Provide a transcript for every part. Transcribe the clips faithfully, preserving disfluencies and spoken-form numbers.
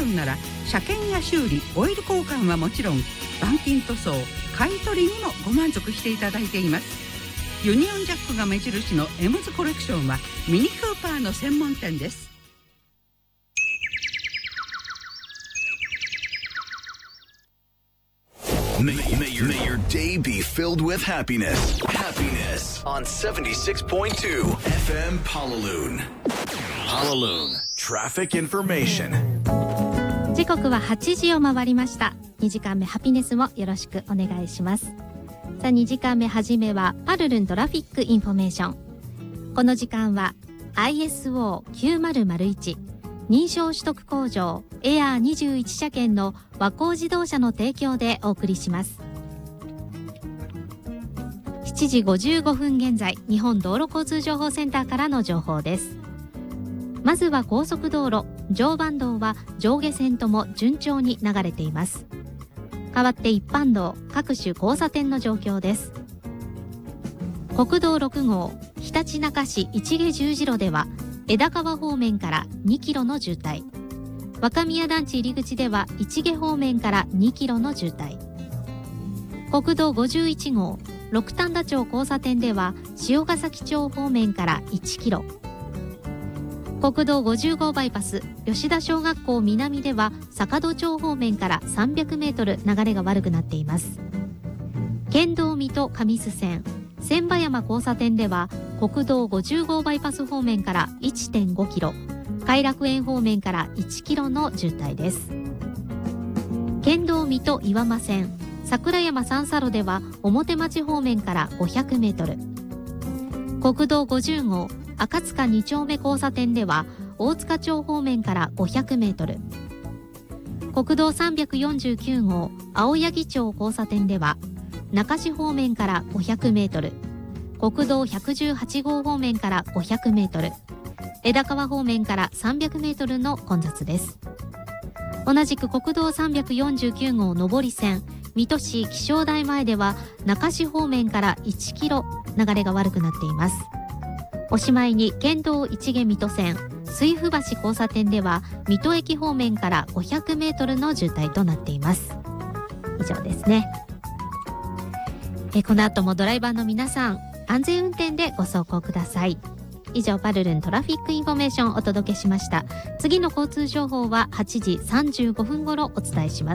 ションなら車検や修理、オイル交換はもちろん板金塗装、買い取りにもご満足していただいています。ユニオンジャックが目印のエムズコレクションはミニクーパーの専門店です。 May, may, your, may your day be filled with happiness. Happiness on seventy-six point two F M Palaloon. Palaloon. Traffic information. 時刻ははちじを回りました。にじかんめハピネスもよろしくお願いします。さあにじかんめはじめはパルルントラフィックインフォメーション。この時間は アイエスオーきゅうまるまるいち 認証取得工場エアーにじゅういち車検の和光自動車の提供でお送りします。しちじごじゅうごふん現在、日本道路交通情報センターからの情報です。まずは高速道路、常磐道は上下線とも順調に流れています。代わって一般道、各種交差点の状況です。国道ろく号、ひたちなか市市毛十字路では枝川方面からにキロの渋滞。若宮団地入り口では市毛方面からにキロの渋滞。国道ごじゅういち号、六反田町交差点では塩ヶ崎町方面からいちキロ。国道ごじゅう号バイパス吉田小学校南では坂戸町方面からさんびゃくメートル流れが悪くなっています。県道水戸上須線千葉山交差点では国道ごじゅう号バイパス方面から いってんごキロ、偕楽園方面からいちキロの渋滞です。県道水戸岩間線桜山三叉路では表町方面からごひゃくメートル。国道ごじゅう号赤塚に丁目交差点では大塚町方面からごひゃくメートル。国道さんびゃくよんじゅうきゅう号青柳町交差点では中市方面からごひゃくメートル、国道ひゃくじゅうはち号方面からごひゃくメートル、枝川方面からさんびゃくメートルの混雑です。同じく国道さんびゃくよんじゅうきゅう号上り線水戸市気象台前では中市方面からいちキロ流れが悪くなっています。おしまいに県道市毛水戸線水府橋交差点では水戸駅方面からごひゃくメートルの渋滞となっています。以上ですね。えこの後もドライバーの皆さん安全運転でご走行ください。以上パルルントラフィックインフォメーションをお届けしました。次の交通情報ははちじさんじゅうごふん頃お伝えします。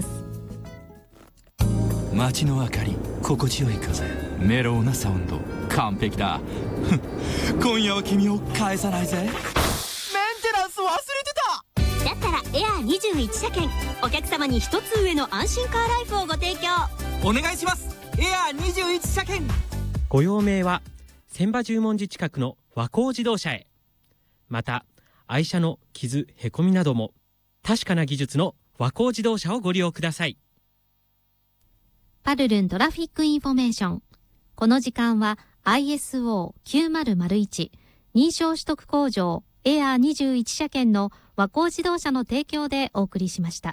街の明かり、心地よい風、メロウなサウンド、完璧だ今夜は君を返さないぜ。メンテナンス忘れてた。だったらエアーにじゅういち車検、お客様に一つ上の安心カーライフをご提供お願いします。エアーにじゅういち車検。 ご用命は千葉十文字近くの和光自動車へ。また愛車の傷へこみなども確かな技術の和光自動車をご利用ください。 パルルントラフィックインフォメーション。この時間は アイエスオーきゅうまるまるいち 認証取得工場エアーにじゅういち車検の和光自動車の提供でお送りしました。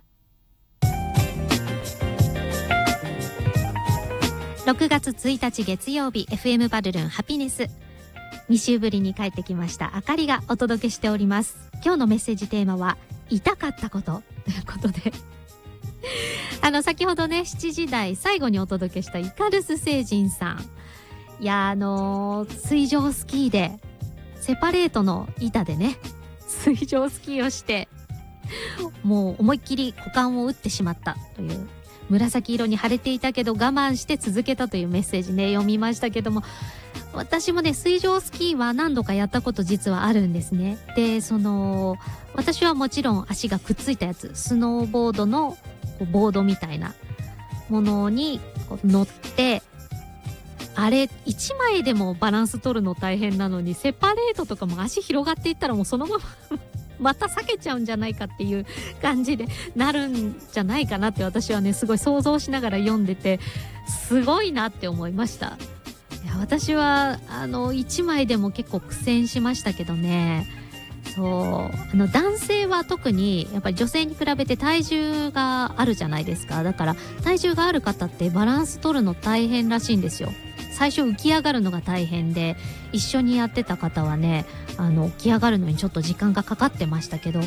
ろくがつついたち月曜日 エフエム パルルンハピネス、に週ぶりに帰ってきましたあかりがお届けしております。今日のメッセージテーマは痛かったことということであの先ほどねしちじ台最後にお届けしたイカルス星人さん、いやあのー、水上スキーでセパレートの板でね水上スキーをしてもう思いっきり股間を打ってしまったという、紫色に腫れていたけど我慢して続けたというメッセージね読みましたけども、私もね水上スキーは何度かやったこと実はあるんですね。でその私はもちろん足がくっついたやつ、スノーボードのボードみたいなものに乗って、あれいちまいでもバランス取るの大変なのにセパレートとかも足広がっていったらもうそのまままた避けちゃうんじゃないかっていう感じでなるんじゃないかなって私はねすごい想像しながら読んでてすごいなって思いました。いや私はあのいちまいでも結構苦戦しましたけどね。そうあの男性は特にやっぱり女性に比べて体重があるじゃないですか。だから体重がある方ってバランス取るの大変らしいんですよ。最初浮き上がるのが大変で、一緒にやってた方はねあの起き上がるのにちょっと時間がかかってましたけど、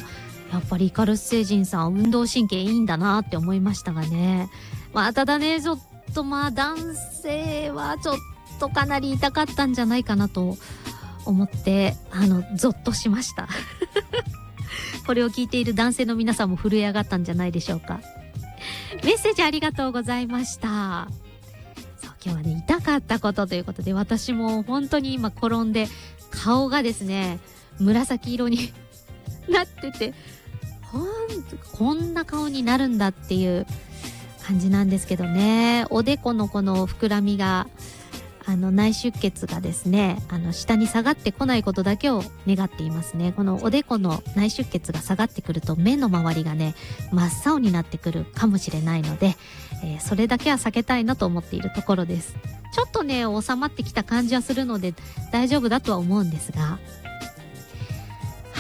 やっぱりイカルス星人さん運動神経いいんだなって思いましたがね。まあただね、ちょっとまあ男性はちょっとかなり痛かったんじゃないかなと思ってあのゾッとしましたこれを聞いている男性の皆さんも震え上がったんじゃないでしょうか。メッセージありがとうございました。そう、今日はね、痛かったことということで、私も本当に今転んで顔がですね紫色になってて、ほんこんな顔になるんだっていう感じなんですけどね。おでこのこの膨らみが、あの内出血がですね、あの下に下がってこないことだけを願っていますね。このおでこの内出血が下がってくると目の周りがね真っ青になってくるかもしれないので、えー、それだけは避けたいなと思っているところです。ちょっとね収まってきた感じはするので大丈夫だとは思うんですが、はい、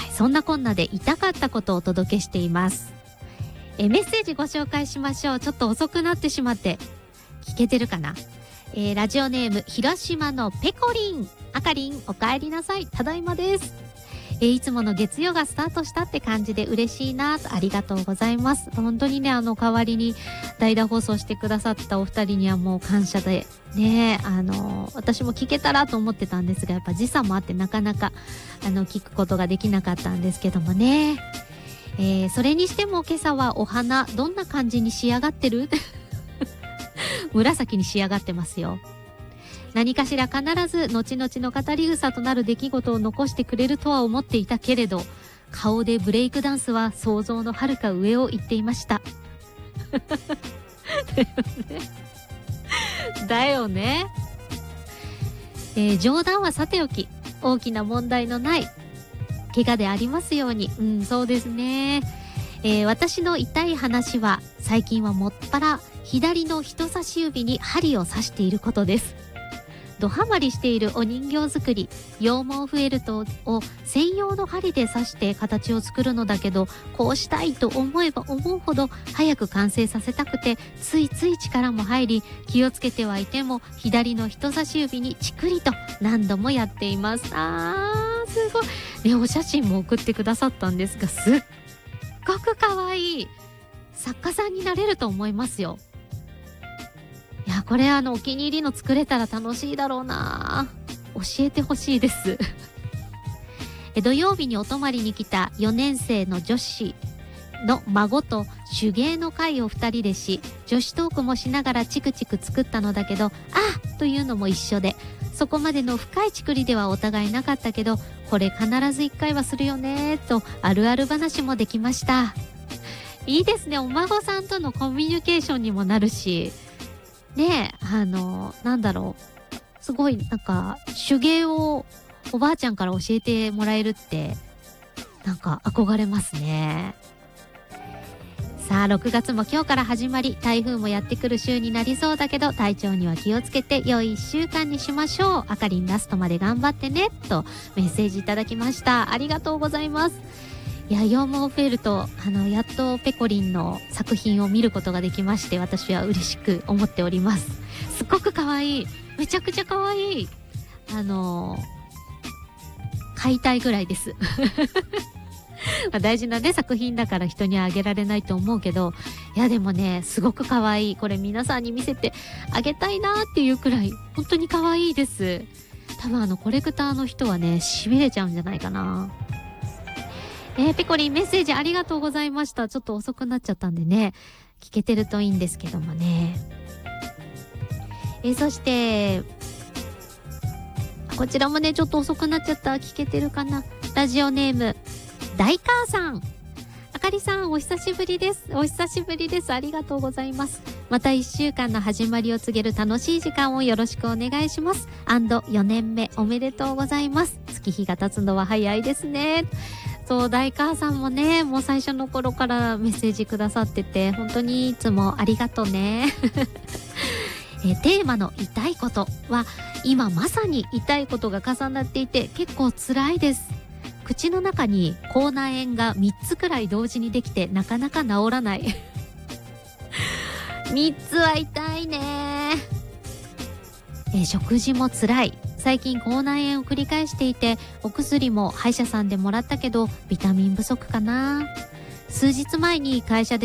そんなこんなで痛かったことをお届けしています。えー、メッセージご紹介しましょう。ちょっと遅くなってしまって聞けてるかな。えー、ラジオネーム広島のペコリン。あかりん、おかえりなさい。ただいまです。えー、いつもの月曜がスタートしたって感じで嬉しいなと、ありがとうございます。本当にね、あの代わりに代打放送してくださったお二人にはもう感謝でね、あの私も聞けたらと思ってたんですが、やっぱ時差もあってなかなかあの聞くことができなかったんですけどもね。えー、それにしても今朝はお花どんな感じに仕上がってる紫に仕上がってますよ。何かしら必ず後々の語り草となる出来事を残してくれるとは思っていたけれど、顔でブレイクダンスは想像の遥か上を行っていましただよね。えー、冗談はさておき、大きな問題のない怪我でありますように。うん、そうですね。えー、私の痛い話は最近はもっぱら左の人差し指に針を刺していることです。ドハマりしているお人形作り、羊毛フェルトを専用の針で刺して形を作るのだけど、こうしたいと思えば思うほど早く完成させたくて、ついつい力も入り、気をつけてはいても左の人差し指にチクリと何度もやっています。あー、すごいね。お写真も送ってくださったんですが、すっごく可愛い作家さんになれると思いますよ。いや、これあのお気に入りの作れたら楽しいだろうな。教えてほしいですえ土曜日にお泊まりに来たよねん生の女子の孫と手芸の会をふたりでし、女子トークもしながらチクチク作ったのだけど、あというのも一緒で、そこまでの深いチクリではお互いなかったけど、これ必ず一回はするよねとあるある話もできました。いいですね。お孫さんとのコミュニケーションにもなるしね。え、あのなんだろう、すごいなんか手芸をおばあちゃんから教えてもらえるってなんか憧れますね。さあろくがつも今日から始まり、台風もやってくる週になりそうだけど、体調には気をつけて良いいっしゅうかんにしましょう。あかりんラストまで頑張ってねとメッセージいただきました。ありがとうございます。いや、羊毛フェルト、あのやっとペコリンの作品を見ることができまして、私は嬉しく思っております。すっごく可愛い、めちゃくちゃ可愛い。あの買いたいぐらいですまあ大事なね作品だから人にあげられないと思うけど、いやでもねすごく可愛い。これ皆さんに見せてあげたいなっていうくらい本当に可愛いです。多分あのコレクターの人はね痺れちゃうんじゃないかな。えー、ペコリンメッセージありがとうございました。ちょっと遅くなっちゃったんでね聞けてるといいんですけどもね。えー、そしてこちらもねちょっと遅くなっちゃった。聞けてるかな。ラジオネーム大母さん。あかりさんお久しぶりです。お久しぶりです。ありがとうございます。またいっしゅうかんの始まりを告げる楽しい時間をよろしくお願いします。アンドよねんめおめでとうございます。月日が経つのは早いですね。そう大母さんもねもう最初の頃からメッセージくださってて本当にいつもありがとうねえテーマの痛いことは今まさに痛いことが重なっていて結構辛いです。口の中に口内炎がみっつくらい同時にできてなかなか治らないみっつは痛いね。え食事も辛い。最近口内炎を繰り返していてお薬も歯医者さんでもらったけどビタミン不足かな。 数日前に会社で